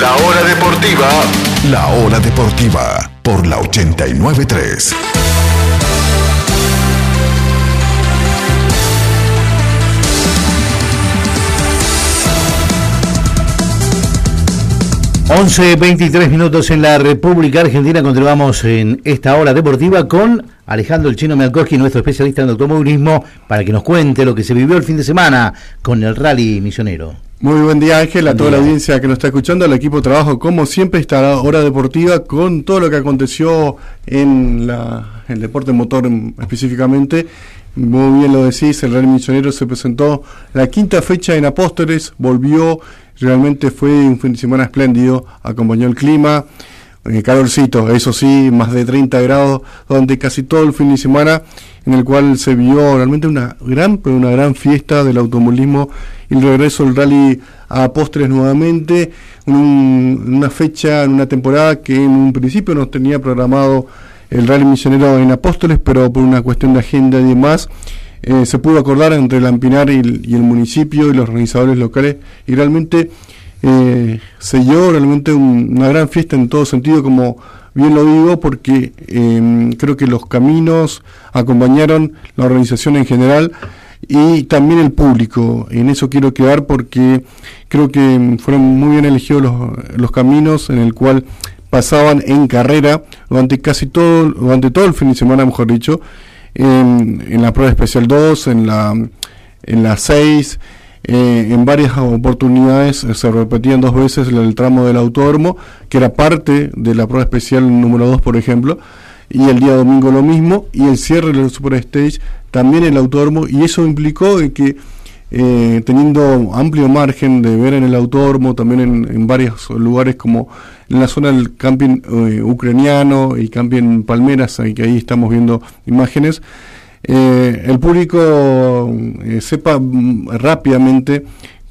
La Hora Deportiva. La Hora Deportiva por la 89.3. Once 23 minutos en la República Argentina. Continuamos en esta hora deportiva con Alejandro El Chino Mialkowski, nuestro especialista en automovilismo, para que nos cuente lo que se vivió el fin de semana con el Rally Misionero. Muy buen día, Ángel, a toda la audiencia que nos está escuchando, al equipo de trabajo, como siempre, esta hora deportiva con todo lo que aconteció en el deporte motor específicamente. Muy bien lo decís, el Rally Misionero se presentó la quinta fecha en Apóstoles, volvió, realmente fue un fin de semana espléndido, acompañó el clima, calorcito, eso sí, más de 30 grados durante casi todo el fin de semana, en el cual se vio realmente una gran fiesta del automovilismo y el regreso del Rally a Apóstoles nuevamente, una fecha, en una temporada que en un principio no tenía programado el Rally Misionero en Apóstoles, pero por una cuestión de agenda y demás, se pudo acordar entre el Ampinar y el municipio y los organizadores locales, y realmente se dio realmente una gran fiesta en todo sentido, como bien lo digo, porque creo que los caminos acompañaron la organización en general y también el público. En eso quiero quedar porque creo que fueron muy bien elegidos los caminos, en el cual pasaban en carrera durante todo el fin de semana, mejor dicho, en la prueba especial 2, en la 6, en varias oportunidades se repetían 2 veces el tramo del autódromo, que era parte de la prueba especial número 2, por ejemplo, y el día domingo lo mismo, y el cierre del Super Stage también el autódromo, y eso implicó que teniendo amplio margen de ver en el autódromo, también en varios lugares como en la zona del camping ucraniano y camping Palmeras, que ahí estamos viendo imágenes, el público sepa rápidamente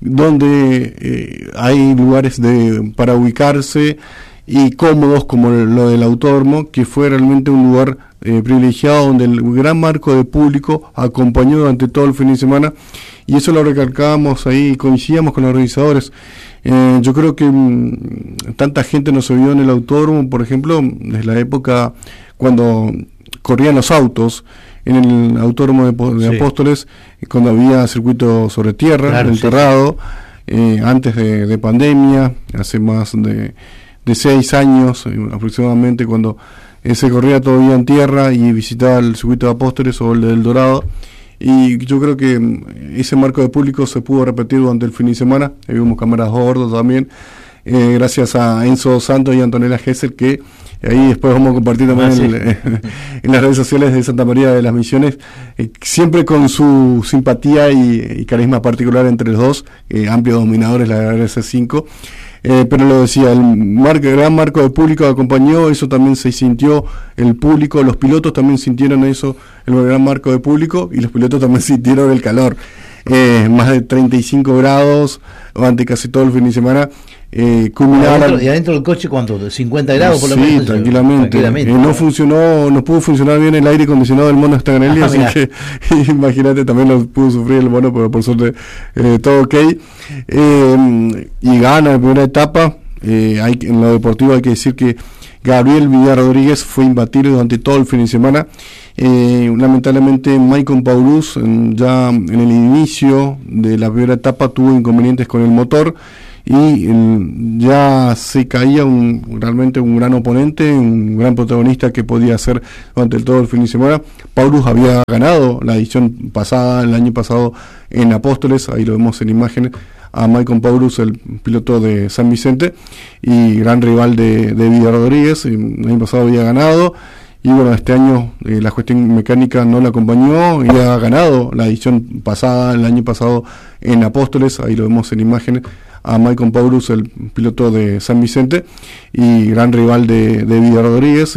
dónde hay lugares para ubicarse y cómodos, como lo del autódromo, que fue realmente un lugar privilegiado, donde el gran marco de público acompañó durante todo el fin de semana, y eso lo recalcábamos ahí, coincidíamos con los organizadores. Yo creo que tanta gente no se vio en el autódromo, por ejemplo, desde la época cuando corrían los autos en el autódromo de Apóstoles, cuando había circuito sobre tierra, enterrado, antes de pandemia, hace más de 6 años aproximadamente, cuando se corría todavía en tierra y visitaba el circuito de Apóstoles o el del Dorado. Y yo creo que ese marco de público se pudo repetir durante el fin de semana. Vimos cámaras gordas también, gracias a Enzo Santos y Antonella Gesser, que ahí después vamos a compartir también en las redes sociales de Santa María de las Misiones, siempre con su simpatía y carisma particular entre los dos, amplios dominadores, la RS5. Pero lo decía, el gran marco de público acompañó, eso también se sintió el público, los pilotos también sintieron eso, el gran marco de público, y los pilotos también sintieron el calor, más de 35 grados durante casi todo el fin de semana. ¿Y adentro del coche cuánto? ¿50 grados por lo menos? Sí, tranquilamente. No pudo funcionar bien el aire acondicionado del mono Stagnelli, así que imagínate, también lo pudo sufrir el mono, pero por suerte todo ok. Y gana la primera etapa. En lo deportivo hay que decir que Gabriel Villar Rodríguez fue imbatible durante todo el fin de semana. Lamentablemente Maicon Paulus ya en el inicio de la primera etapa tuvo inconvenientes con el motor, y ya se caía realmente un gran oponente, un gran protagonista que podía hacer durante todo el fin de semana. Paulus había ganado la edición pasada, el año pasado, en Apóstoles, ahí lo vemos en imágenes, a Maicon Paulus, el piloto de San Vicente y gran rival de Villar Rodríguez. El año pasado había ganado, y bueno, este año la cuestión mecánica no la acompañó, y ha ganado la edición pasada, el año pasado, en Apóstoles, ahí lo vemos en imágenes, a Maicon Paulus, el piloto de San Vicente y gran rival de Villar Rodríguez.